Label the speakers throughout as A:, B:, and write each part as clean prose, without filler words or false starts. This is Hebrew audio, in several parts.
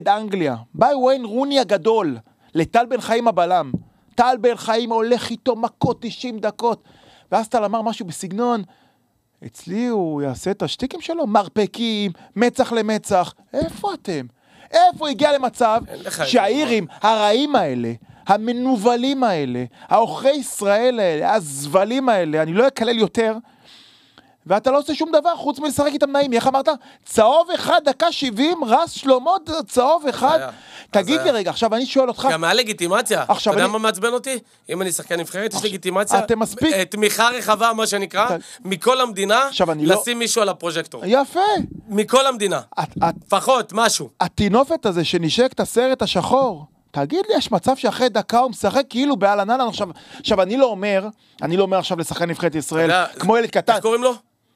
A: אנגליה, בא וויין רוני הגדול, לטל בן חיים הבלם. טל בן חיים הולך איתו מכות 90 דקות, ואז טל אמר משהו בסגנון, אצלי הוא יעשה את השטיקים שלו, מרפקים, מצח למצח. איפה אתם? איפה הגיע למצב שהאירים הרעים האלה, המנובלים האלה, האוכרי ישראל האלה, הזבלים האלה, אני לא אקלל יותר, ואתה לא עושה שום דבר חוץ מלשחק איתם נעים. איך אמרת? צהוב אחד, דקה 70, רס שלמה, צהוב אחד. תגיד לי רגע, עכשיו אני שואל אותך.
B: גם היה לגיטימציה. אתה יודע מה מעצבן אותי? אם אני שחקן נבחרת, יש לגיטימציה.
A: אתם מספיק.
B: תמיכה רחבה, מה שנקרא, מכל המדינה, לשים מישהו על הפרוז'קטור.
A: יפה.
B: מכל המדינה. פחות, משהו.
A: התינופת הזה שנשק את הסרט השחור, תגיד לי, יש מצב שאחרי דקה הוא משחק כאילו בעל הנהלן. עכשיו, אני לא אומר עכשיו לשחקן נבחרת ישראל, כמו ילד קטן.
B: איך קוראים לו?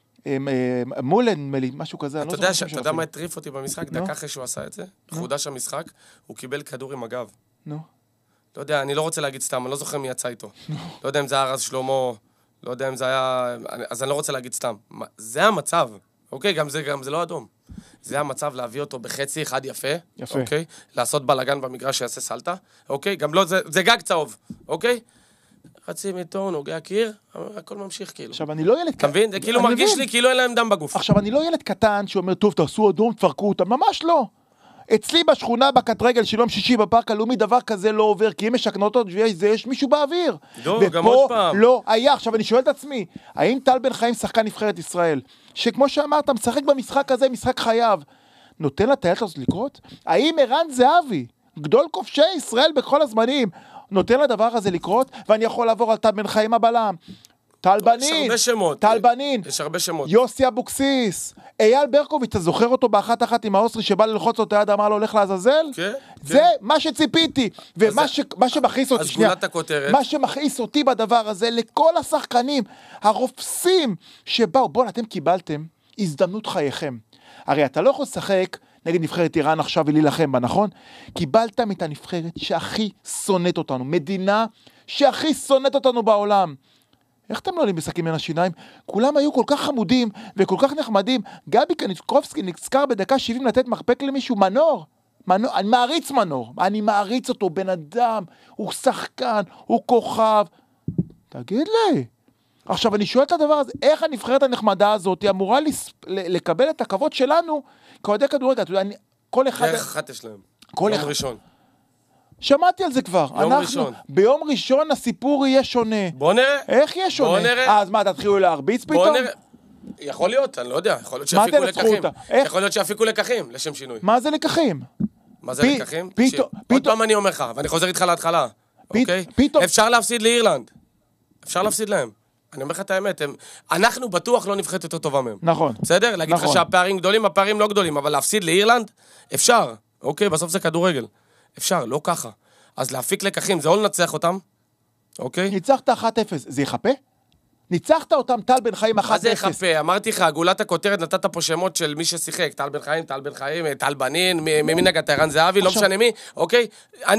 A: מולן, משהו כזה.
B: אתה יודע מה הטריף אותי במשחק? דקה אחרי שהוא עשה את זה, חודש המשחק, הוא קיבל כדור עם הגב.
A: נו.
B: לא יודע, אני לא רוצה להגיד סתם, אני לא זוכר מי יצא איתו. לא יודע אם זה היה רז שלמה, לא יודע אם זה היה... אז אני לא רוצה להגיד סתם. זה המצב, אוקיי? גם זה לא אדום. זה המצב להביא אותו בחצי אחד יפה, אוקיי? לעשות בלגן במגרש שיעשה סלטה, אוקיי? גם לא, זה גג צהוב, אוקיי? חצי מיתון, נוגע קיר, הכל ממשיך כאילו.
A: עכשיו, אני לא ילד קטן.
B: אתה מבין? זה כאילו מרגיש לי כאילו אין להם דם בגוף.
A: עכשיו, אני לא ילד קטן שאומר, טוב, תעשו אדום, תפרקו אותם. ממש לא. אצלי בשכונה, בקטרגל של יום שישי בפארק הלאומי, דבר כזה לא עובר, כי אם משכנות עוד, יש מישהו באוויר.
B: לא, גם עוד פעם.
A: לא היה. עכשיו, אני שואל את עצמי, האם טל בן חיים שחקן נבחרת ישראל, שכמו שאמרת, משחק במשחק הזה, משחק חייו, נותן לטיילת הזאת לקרות? האם ערן זהבי, גדול כובשי ישראל בכל הזמנים, נותן לדבר הזה לקרות? ואני יכול לעבור על טל בן חיים הבלם, טל בנין,
B: יש הרבה שמות.
A: טל בנין,
B: יש הרבה שמות.
A: יוסי אבוקסיס, אייל ברקוביץ', אתה זוכר אותו באחת עם האוסטרי שבא ללחוץ אותו יד, אמר לו הולך לעזאזל?
B: כן.
A: זה מה שציפיתי, ומה שמכעיס אותי,
B: אז גולת הכותרת.
A: מה שמכעיס אותי בדבר הזה, לכל השחקנים הרופסים שבאו, בואו, אתם קיבלתם הזדמנות חייכם. הרי אתה לא יכול לשחק נגד נבחרת איראן עכשיו ולהילחם בה, נכון? קיבלתם את הנבחרת שהכי שונאת אותנו, מדינה שהכי שונאת אותנו בעולם. איך אתם לא עולים בשקים מן השיניים? כולם היו כל כך חמודים וכל כך נחמדים. גבי קניקובסקי נזכר בדקה 70 לתת מרפק למישהו, מנור, אני מעריץ מנור, אני מעריץ אותו, בן אדם, הוא שחקן, הוא כוכב. תגיד לי. עכשיו אני שואל את הדבר הזה, איך הנבחרת הנחמדה הזאת היא אמורה לקבל את הכבוד שלנו כאוהדי כדורגל? אתה יודע, כל אחד...
B: דרך אחת יש להם.
A: יום
B: ראשון.
A: שמעתי על זה כבר.
B: יום ראשון.
A: ביום ראשון הסיפור יהיה שונה.
B: בוא נראה.
A: איך יהיה שונה?
B: בוא נראה.
A: אז מה, תתחילו להרביץ פתאום?
B: בוא נראה. יכול להיות, אני לא יודע. יכול להיות שיפיקו לקחים. יכול להיות שיפיקו לקחים, לשם שינוי.
A: מה זה לקחים?
B: מה זה לקחים? עוד פעם אני אומר לך, ואני חוזר איתך להתחלה. אוקיי? אפשר להפסיד לאירלנד. אפשר להפסיד להם. אני אומר לך את האמת, אנחנו בטוח לא נבחרת יותר טובה מהם.
A: נכון.
B: בסדר? להגיד לך שהפערים גדולים, הפערים לא גדולים, אבל להפסיד לאירלנד, אפשר. אוקיי? בסוף זה כדורגל. אפשר, לא ככה. אז להפיק לקחים, זה או לנצח אותם, אוקיי?
A: ניצחת 1-0, זה יחפה? ניצחת אותם טל בן חיים 1-0.
B: מה זה יחפה? אמרתי לך, גולת הכותרת נתת פה שמות של מי ששיחק, טל בן חיים, טל בנין, ממי נגעת, ערן זהבי, לא משנה מי, אוקיי?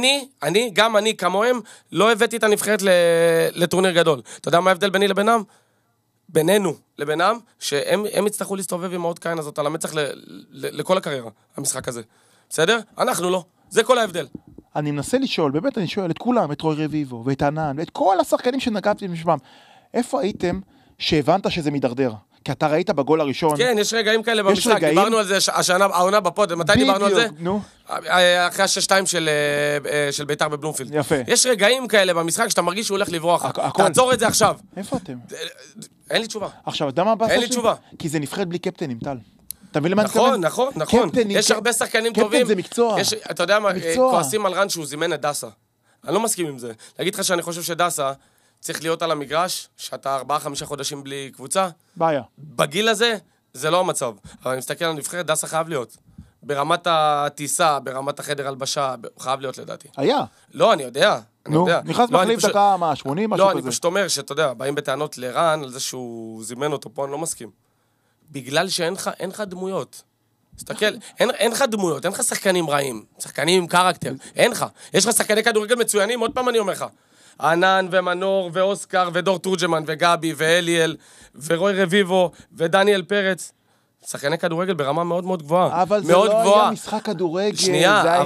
B: גם אני כמוהם, לא הבאתי את הנבחרת לטורניר גדול. אתה יודע מה ההבדל ביני לבינם? בינינו לבינם, שהם יצטרכו להסתובב עם העוד קיין הזאת על המצח לכל הקריירה, המשחק הזה. בסדר? אנחנו לא. זה כל ההבדל.
A: אני מנסה לשאול, באמת אני שואל את כולם, את רוי רביבו ואת ענן, ואת כל השחקנים שנגעתי משמם. איפה הייתם שהבנת שזה מדרדר? כי אתה ראית בגול הראשון.
B: כן, יש רגעים כאלה במשחק, דיברנו על זה השנה, העונה בפוד, מתי דיברנו על זה?
A: נו.
B: אחרי ה-6-2 של ביתר בבלומפילד.
A: יפה.
B: יש רגעים כאלה במשחק שאתה מרגיש שהוא הולך לברוח. תעצור את זה עכשיו.
A: איפה אתם?
B: אין לי תשובה.
A: עכשיו, אתה יודע מה הבא?
B: אין לי תשובה.
A: כי זה נבחרת בלי קפטנים, טל. אתה מבין למה אני
B: מתכוון? נכון. יש הרבה שחקנים טובים.
A: קפטן זה מקצוע.
B: אתה יודע מה, כועסים על רן שהוא זימן את דסה. אני לא מסכים עם זה. להגיד לך שאני חושב שדסה צריך להיות על המגרש, שאתה 4-5 חודשים בלי קבוצה.
A: בעיה.
B: בגיל הזה, זה לא המצב. אבל אני מסתכל על הנבחרת, דסה חייב להיות. ברמת הטיסה, ברמת החדר הלבשה, חייב להיות לדעתי.
A: היה.
B: לא, אני יודע.
A: נכנס מחליף דקה, 80, משהו
B: כזה.
A: כזה.
B: לא, אני פשוט אומר שאתה יודע, באים בטענות לרן, על זה שהוא זימן אותו פה, אני לא מסכים. בגלל שאין לך דמויות. תסתכל, אין לך דמויות, אין לך שחקנים רעים, שחקנים עם קרקטר, אין לך. יש לך שחקני כדורגל מצוינים, עוד פעם אני אומר לך. ענן ומנור ואוסקר ודור תורג'מן וגבי ואליאל ורוי רביבו ודניאל פרץ. שחקני כדורגל ברמה מאוד מאוד גבוהה.
A: אבל זה
B: מאוד
A: לא
B: גבוהה.
A: היה משחק כדורגל,
B: שנייה,
A: זה היה